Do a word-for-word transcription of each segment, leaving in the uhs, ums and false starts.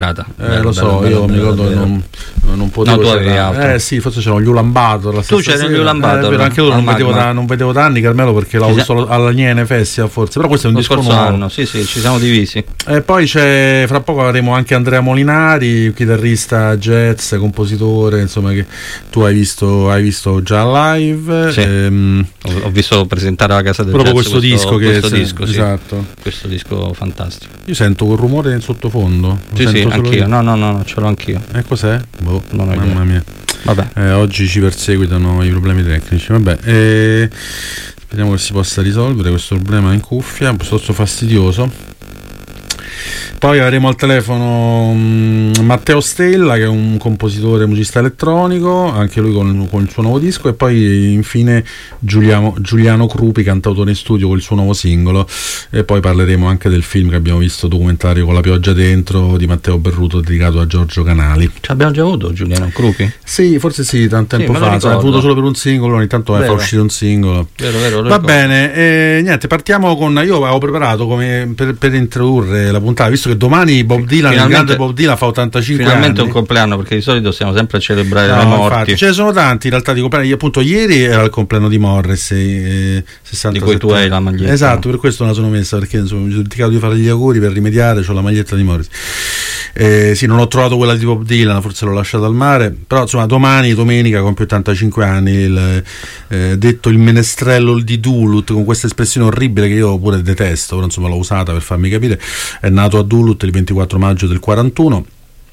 Eh, lo so, bello, io bello, mi ricordo che non, non potevo. No, tu eh sì, forse c'era gli Ulambato. Tu c'eri gli Ulambato. Eh, anche io non vedevo, da, non vedevo da anni Carmelo, perché l'ho visto alla Niene Festival forse. Però questo è un lo disco scorso nuovo. anno, sì, sì, ci siamo divisi. E poi c'è, fra poco avremo anche Andrea Molinari, chitarrista jazz, compositore, insomma, che tu hai visto, hai visto già live. Sì. Ehm, ho, ho visto presentare alla Casa del proprio Jazz questo, questo disco, questo che disco, sì. Esatto. Questo disco fantastico. Io sento quel rumore nel sottofondo. Sì, sì, anch'io. No, no, no, no, ce l'ho anch'io. E cos'è? Boh, non ho mamma idea. mia. Vabbè. Eh, oggi ci perseguitano i problemi tecnici. Vabbè, eh, speriamo che si possa risolvere questo problema in cuffia, piuttosto fastidioso. Poi avremo al telefono um, Matteo Stella, che è un compositore musicista elettronico, anche lui con, con il suo nuovo disco, e poi infine Giuliano, Giuliano Crupi, cantautore in studio con il suo nuovo singolo. E poi parleremo anche del film che abbiamo visto, documentario Con la pioggia dentro, di Matteo Berruto, dedicato a Giorgio Canali. Ci abbiamo già avuto Giuliano Crupi? Sì, forse sì, tanto tempo sì, fa, cioè, è avuto solo per un singolo, ogni tanto fa uscire un singolo. Vero, vero, Va bene, eh, niente, partiamo con, io avevo preparato come per, per introdurre la puntata, visto che domani Bob Dylan, il grande Bob Dylan, fa ottantacinque finalmente anni. Un compleanno, perché di solito stiamo sempre a celebrare no, le morti. Infatti, ce ne sono tanti in realtà di compleanni. Appunto ieri era il compleanno di Morrissey, eh, di cui tu hai la maglietta. Esatto, per questo me la sono messa, perché insomma, mi sono dimenticato di fare gli auguri per rimediare, c'ho la maglietta di Morrissey. Eh, sì, non ho trovato quella di Bob Dylan, forse l'ho lasciata al mare, però insomma domani, domenica, compie ottantacinque anni, il, eh, detto il menestrello di Duluth, con questa espressione orribile che io pure detesto, però insomma l'ho usata per farmi capire. È nato a Duluth il ventiquattro maggio del quarantuno.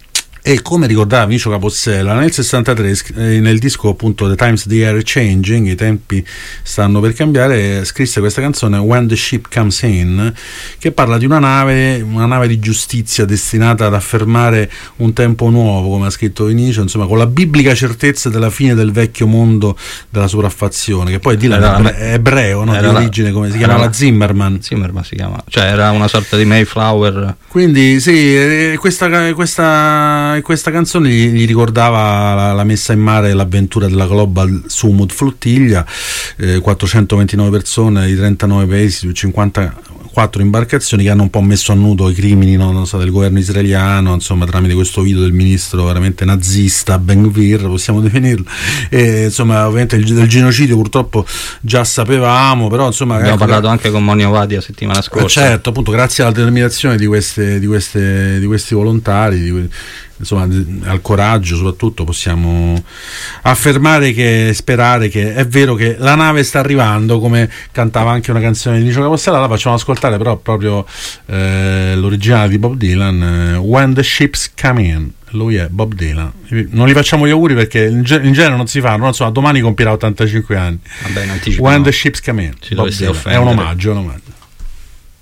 E come ricordava Vinicio Capossela, nel sessantatré, eh, nel disco appunto The Times They Are Changing, i tempi stanno per cambiare, scrisse questa canzone When the Ship Comes In, che parla di una nave, una nave di giustizia destinata ad affermare un tempo nuovo, come ha scritto Vinicio, insomma, con la biblica certezza della fine del vecchio mondo della sovraffazione, che poi Dylan era, è ebreo, no? Di origine, come si chiamava? Zimmerman. Zimmerman si chiama, cioè era una sorta di Mayflower. Quindi sì, questa, questa questa canzone gli, gli ricordava la, la messa in mare e l'avventura della Global Sumud Flottiglia, eh, quattrocentoventinove persone di trentanove paesi su cinquantaquattro imbarcazioni, che hanno un po' messo a nudo i crimini, no, non so, del governo israeliano, insomma, tramite questo video del ministro veramente nazista Ben Gvir, possiamo definirlo. E, insomma, ovviamente il, del genocidio purtroppo già sapevamo, però insomma abbiamo ecco, parlato anche con Monio Vadi la settimana scorsa. Certo, appunto, grazie alla determinazione di queste di queste di questi volontari, di, insomma, al coraggio soprattutto, possiamo affermare che sperare che è vero che la nave sta arrivando, come cantava anche una canzone di Vinicio Capossela. La facciamo ascoltare però proprio eh, l'originale di Bob Dylan, eh, When the Ships Come In. Lui è Bob Dylan. Non gli facciamo gli auguri perché in, ge- in genere non si fanno, insomma, domani compirà ottantacinque anni. Vabbè, in anticipo, When no. the Ships Come In, Ci Bob Dylan. È un omaggio, un omaggio.